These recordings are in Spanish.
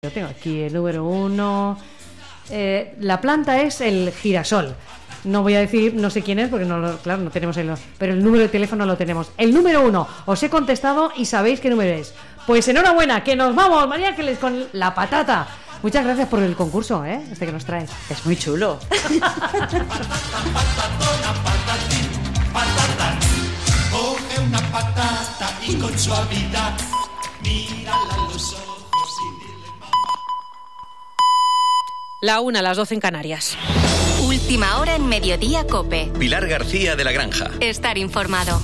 Yo tengo aquí el número 1. La planta es el girasol. No voy a decir, no sé quién es, porque no tenemos pero el número de teléfono lo tenemos. El número 1. Os he contestado y sabéis qué número es. Pues enhorabuena, que nos vamos, María Ángeles, con la patata. Muchas gracias por el concurso, este que nos traes. Es muy chulo. Coge una patata y con suavidad mírala a los ojos y dile... La 1, las 12 en Canarias. Última hora en Mediodía COPE. Pilar García de la Granja. Estar informado.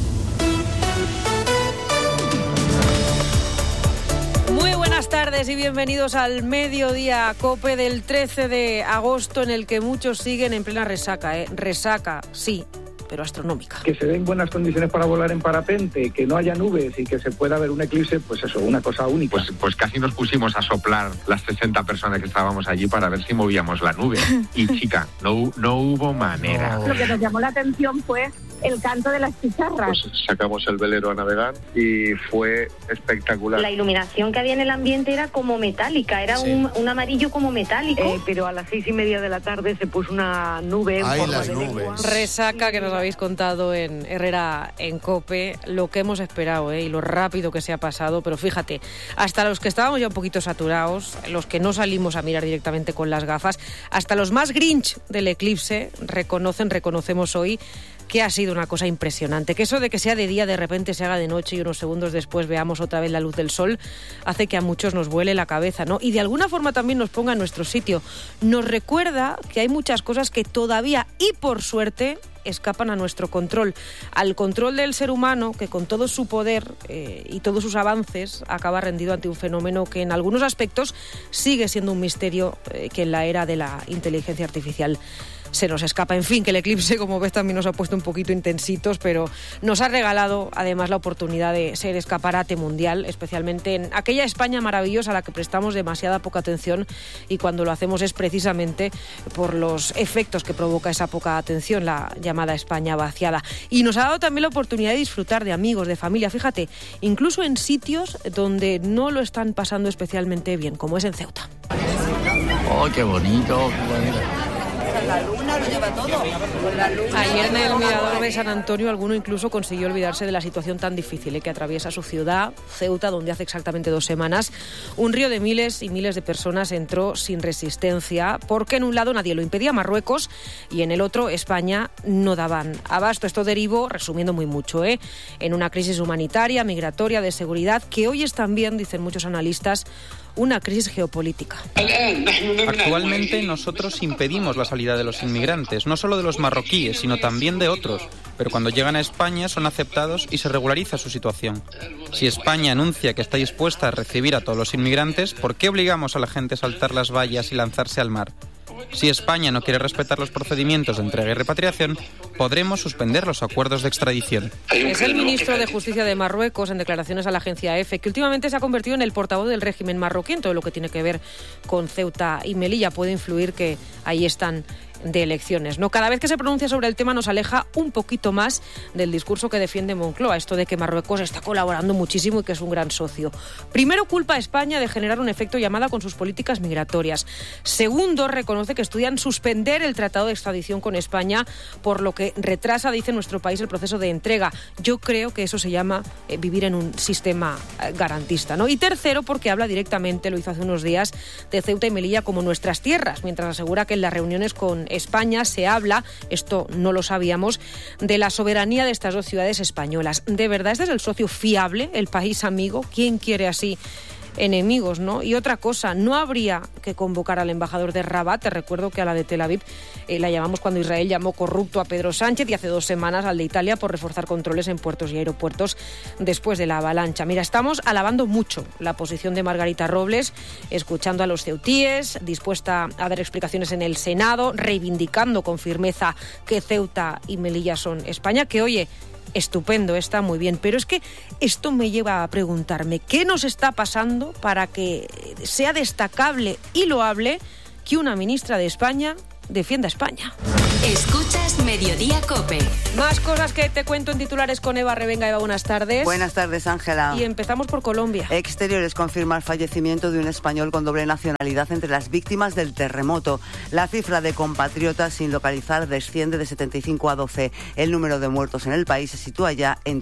Muy buenas tardes y bienvenidos al Mediodía COPE del 13 de agosto, en el que muchos siguen en plena resaca. Resaca, sí, pero astronómica. Que se den buenas condiciones para volar en parapente, que no haya nubes y que se pueda ver un eclipse, pues eso, una cosa única. Pues casi nos pusimos a soplar las 60 personas que estábamos allí para ver si movíamos la nube. Y chica, no hubo manera. Lo que nos llamó la atención fue el canto de las chicharras. Pues sacamos el velero a navegar y fue espectacular. La iluminación que había en el ambiente era como metálica, era un amarillo como metálico. Pero a las 6:30 de la tarde se puso una nube en forma de lengua. Resaca que nos habéis contado en Herrera en COPE, lo que hemos esperado y lo rápido que se ha pasado, pero fíjate, hasta los que estábamos ya un poquito saturados, los que no salimos a mirar directamente con las gafas, hasta los más grinch del eclipse reconocemos hoy que ha sido una cosa impresionante, que eso de que sea de día de repente se haga de noche y unos segundos después veamos otra vez la luz del sol hace que a muchos nos vuele la cabeza, ¿no? Y de alguna forma también nos ponga en nuestro sitio. Nos recuerda que hay muchas cosas que todavía y por suerte escapan a nuestro control, al control del ser humano, que con todo su poder y todos sus avances acaba rendido ante un fenómeno que en algunos aspectos sigue siendo un misterio que en la era de la inteligencia artificial se nos escapa. En fin, que el eclipse, como ves, también nos ha puesto un poquito intensitos, pero nos ha regalado además la oportunidad de ser escaparate mundial, especialmente en aquella España maravillosa a la que prestamos demasiada poca atención, y cuando lo hacemos es precisamente por los efectos que provoca esa poca atención, la llamada España vaciada. Y nos ha dado también la oportunidad de disfrutar de amigos, de familia, fíjate, incluso en sitios donde no lo están pasando especialmente bien, como es en Ceuta. ¡Oh, qué bonito! La luna lo lleva todo. Ayer en el mirador de San Antonio alguno incluso consiguió olvidarse de la situación tan difícil que atraviesa su ciudad, Ceuta, donde hace exactamente 2 semanas un río de miles y miles de personas entró sin resistencia, porque en un lado nadie lo impedía, Marruecos, y en el otro España no daban abasto. Esto derivó, resumiendo muy mucho, en una crisis humanitaria, migratoria, de seguridad, que hoy es también, dicen muchos analistas, una crisis geopolítica. Actualmente nosotros impedimos la salida de los inmigrantes, no solo de los marroquíes, sino también de otros. Pero cuando llegan a España son aceptados y se regulariza su situación. Si España anuncia que está dispuesta a recibir a todos los inmigrantes, ¿por qué obligamos a la gente a saltar las vallas y lanzarse al mar? Si España no quiere respetar los procedimientos de entrega y repatriación, podremos suspender los acuerdos de extradición. Es el ministro de Justicia de Marruecos, en declaraciones a la agencia EFE, que últimamente se ha convertido en el portavoz del régimen marroquí en todo lo que tiene que ver con Ceuta y Melilla. Puede influir que ahí están de elecciones, ¿no? Cada vez que se pronuncia sobre el tema nos aleja un poquito más del discurso que defiende Moncloa, esto de que Marruecos está colaborando muchísimo y que es un gran socio. Primero, culpa a España de generar un efecto llamada con sus políticas migratorias. Segundo, reconoce que estudian suspender el tratado de extradición con España, por lo que retrasa, dice, nuestro país el proceso de entrega. Yo creo que eso se llama vivir en un sistema garantista, ¿no? Y tercero, porque habla directamente, lo hizo hace unos días, de Ceuta y Melilla como nuestras tierras, mientras asegura que en las reuniones con España se habla, esto no lo sabíamos, de la soberanía de estas 2 ciudades españolas. ¿De verdad este es el socio fiable, el país amigo? ¿Quién quiere así enemigos, no? Y otra cosa, no habría que convocar al embajador de Rabat. Te recuerdo que a la de Tel Aviv la llamamos cuando Israel llamó corrupto a Pedro Sánchez, y hace 2 semanas al de Italia por reforzar controles en puertos y aeropuertos después de la avalancha. Mira, estamos alabando mucho la posición de Margarita Robles, escuchando a los ceutíes, dispuesta a dar explicaciones en el Senado, reivindicando con firmeza que Ceuta y Melilla son España, que oye, estupendo, está muy bien, pero es que esto me lleva a preguntarme ¿qué nos está pasando para que sea destacable y loable que una ministra de España defienda a España? Escuchas Mediodía COPE. Más cosas que te cuento en titulares con Eva Revenga. Eva, buenas tardes. Buenas tardes, Ángela. Y empezamos por Colombia. Exteriores confirma el fallecimiento de un español con doble nacionalidad entre las víctimas del terremoto. La cifra de compatriotas sin localizar desciende de 75 a 12. El número de muertos en el país se sitúa ya en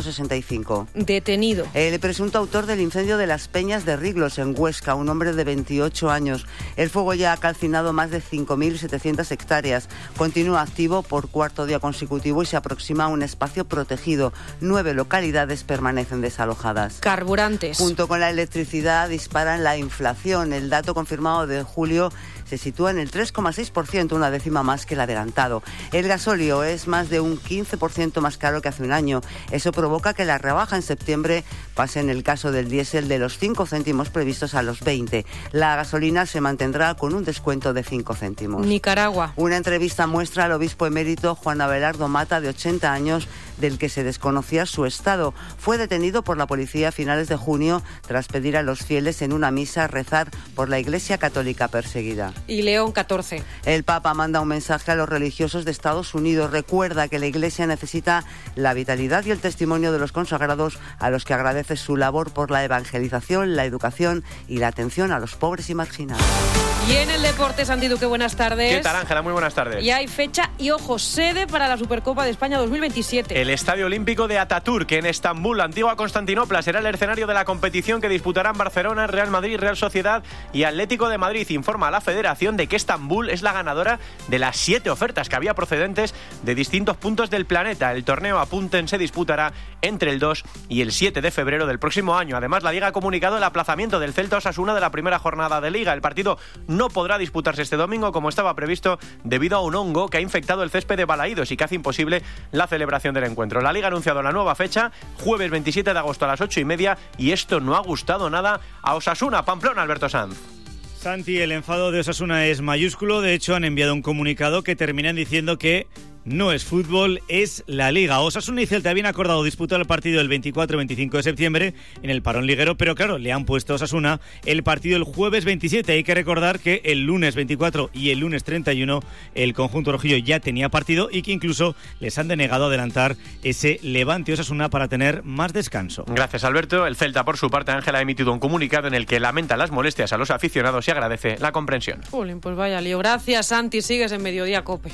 265. Detenido. El presunto autor del incendio de las Peñas de Riglos, en Huesca, un hombre de 28 años. El fuego ya ha calcinado más de 5.700 hectáreas. Continúa activo por cuarto día consecutivo y se aproxima a un espacio protegido. 9 localidades permanecen desalojadas. Carburantes. Junto con la electricidad disparan la inflación. El dato confirmado de julio se sitúa en el 3,6%, una décima más que el adelantado. El gasóleo es más de un 15% más caro que hace un año. Eso provoca que la rebaja en septiembre pase, en el caso del diésel, de los 5 céntimos previstos a los 20. La gasolina se mantendrá con un descuento de 5 céntimos. Nicaragua. Una entrevista muestra al obispo emérito Juan Abelardo Mata, de 80 años, del que se desconocía su estado. Fue detenido por la policía a finales de junio tras pedir a los fieles en una misa rezar por la Iglesia Católica perseguida. Y León 14. El Papa manda un mensaje a los religiosos de Estados Unidos. Recuerda que la Iglesia necesita la vitalidad y el testimonio de los consagrados, a los que agradece su labor por la evangelización, la educación y la atención a los pobres y marginados. Y en el deporte, Santi Duque, buenas tardes. ¿Qué tal, Ángela? Muy buenas tardes. Y hay fecha y, ojo, sede para la Supercopa de España 2027. El Estadio Olímpico de Atatürk, en Estambul, antigua Constantinopla, será el escenario de la competición que disputarán Barcelona, Real Madrid, Real Sociedad y Atlético de Madrid. Informa a la Federación de que Estambul es la ganadora de las 7 ofertas que había procedentes de distintos puntos del planeta. El torneo, apunten, se disputará entre el 2 y el 7 de febrero del próximo año. Además, la Liga ha comunicado el aplazamiento del Celta Osasuna de la primera jornada de Liga. El partido no podrá disputarse este domingo como estaba previsto debido a un hongo que ha infectado el césped de Balaídos y que hace imposible la celebración del encuentro. La Liga ha anunciado la nueva fecha, jueves 27 de agosto a las 8:30, y esto no ha gustado nada a Osasuna. Pamplona, Alberto Sanz. Santi, el enfado de Osasuna es mayúsculo. De hecho, han enviado un comunicado que terminan diciendo que no es fútbol, es la Liga. Osasuna y Celta habían acordado disputar el partido el 24 y 25 de septiembre en el parón liguero, pero claro, le han puesto a Osasuna el partido el jueves 27. Hay que recordar que el lunes 24 y el lunes 31 el conjunto rojillo ya tenía partido y que incluso les han denegado adelantar ese Levante Osasuna para tener más descanso. Gracias, Alberto. El Celta, por su parte, Ángela, ha emitido un comunicado en el que lamenta las molestias a los aficionados y agradece la comprensión. Jolín, pues vaya lío. Gracias, Santi. Sigues en Mediodía COPE.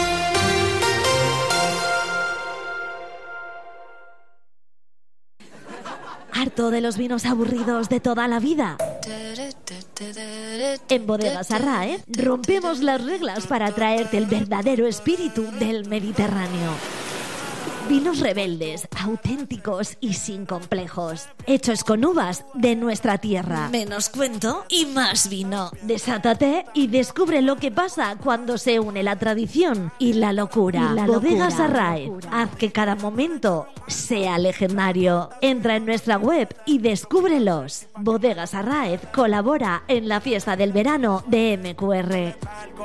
¿Harto de los vinos aburridos de toda la vida? En Bodegas Arraez rompemos las reglas para traerte el verdadero espíritu del Mediterráneo. Vinos rebeldes, auténticos y sin complejos. Hechos con uvas de nuestra tierra. Menos cuento y más vino. Desátate y descubre lo que pasa cuando se une la tradición y la locura. Bodegas Arraez. Haz que cada momento sea legendario. Entra en nuestra web y descúbrelos. Bodegas Arraez colabora en la fiesta del verano de MQR.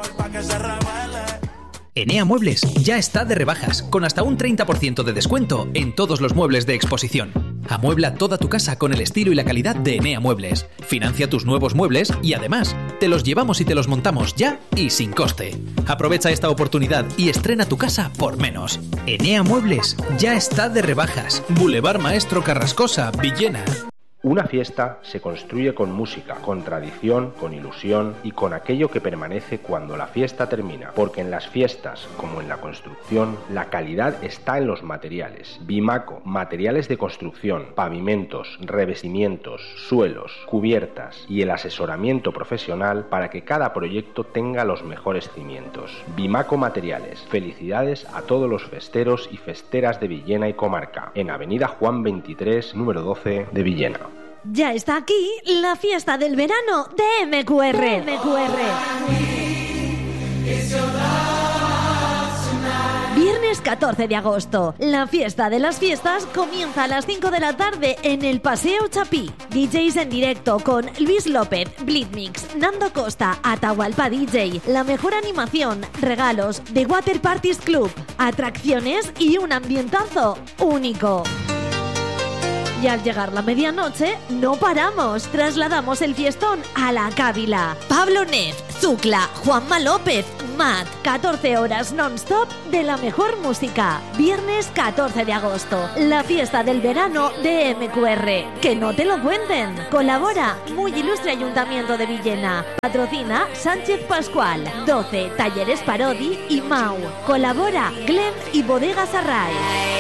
Enea Muebles ya está de rebajas, con hasta un 30% de descuento en todos los muebles de exposición. Amuebla toda tu casa con el estilo y la calidad de Enea Muebles. Financia tus nuevos muebles y además te los llevamos y te los montamos ya y sin coste. Aprovecha esta oportunidad y estrena tu casa por menos. Enea Muebles ya está de rebajas. Boulevard Maestro Carrascosa, Villena. Una fiesta se construye con música, con tradición, con ilusión y con aquello que permanece cuando la fiesta termina. Porque en las fiestas, como en la construcción, la calidad está en los materiales. Bimaco, materiales de construcción, pavimentos, revestimientos, suelos, cubiertas y el asesoramiento profesional para que cada proyecto tenga los mejores cimientos. Bimaco Materiales. Felicidades a todos los festeros y festeras de Villena y comarca. En Avenida Juan 23, número 12 de Villena. Ya está aquí la fiesta del verano de MQR. Viernes 14 de agosto. La fiesta de las fiestas comienza a las 5 de la tarde en el Paseo Chapí. DJs en directo con Luis López, Blitmix, Nando Costa, Atahualpa DJ, la mejor animación, regalos, The Water Parties Club, atracciones y un ambientazo único. Y al llegar la medianoche, no paramos. Trasladamos el fiestón a la Cávila. Pablo Nez, Zucla, Juanma López, MAD, 14 horas non-stop de la mejor música. Viernes 14 de agosto, la fiesta del verano de MQR. Que no te lo cuenten. Colabora Muy Ilustre Ayuntamiento de Villena. Patrocina Sánchez Pascual. 12 Talleres Parodi y Mau. Colabora Glenn y Bodegas Array.